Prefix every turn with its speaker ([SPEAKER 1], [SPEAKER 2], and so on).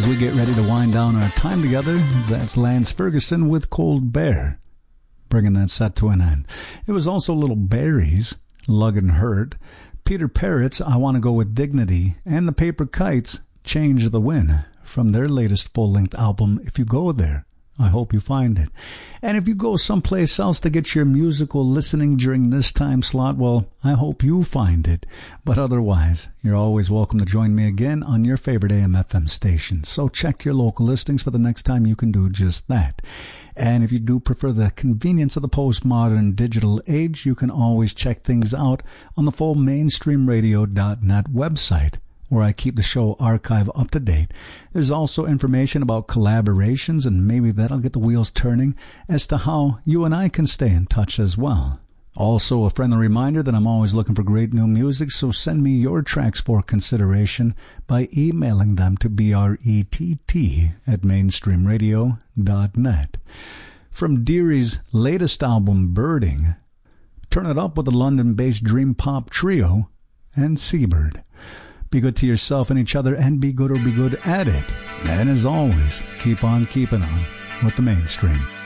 [SPEAKER 1] we get ready to wind down our time together, that's Lance Ferguson with Cold Bear, bringing that set to an end. It was also Little Berries, Lug and Hurt, Peter Parrott's I Want to Go With Dignity, and the Paper Kites, Change the Wind, from their latest full-length album, If You Go There. I hope you find it. And if you go someplace else to get your musical listening during this time slot, well, I hope you find it. But otherwise, you're always welcome to join me again on your favorite AM/FM station. So check your local listings for the next time you can do just that. And if you do prefer the convenience of the postmodern digital age, you can always check things out on the full mainstreamradio.net website, where I keep the show archive up to date. There's also information about collaborations, and maybe that'll get the wheels turning as to how you and I can stay in touch as well. Also, a friendly reminder that I'm always looking for great new music, so send me your tracks for consideration by emailing them to brett@mainstreamradio.net. From Deary's latest album, Birding, turn it up with the London-based dream pop trio and Seabird. Be good to yourself and each other, and be good or be good at it. And as always, keep on keeping on with the mainstream.